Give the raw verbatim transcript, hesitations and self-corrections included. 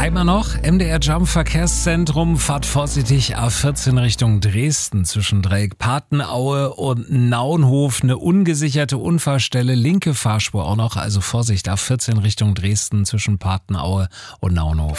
Einmal noch, M D R Jump Verkehrszentrum, fahrt vorsichtig A vierzehn Richtung Dresden zwischen Dreieck-Patenaue und Naunhof. Eine ungesicherte Unfallstelle, linke Fahrspur auch noch, also Vorsicht, A vierzehn Richtung Dresden zwischen Patenaue und Naunhof.